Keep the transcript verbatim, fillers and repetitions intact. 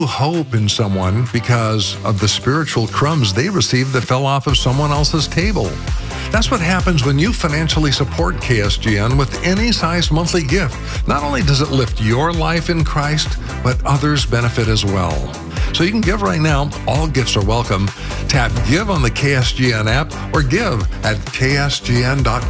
hope in someone because of the spiritual crumbs they received that fell off of someone else's table. That's what happens when you financially support K S G N with any size monthly gift. Not only does it lift your life in Christ, but others benefit as well. So you can give right now. All gifts are welcome. Tap Give on the K S G N app or give at K S G N dot com.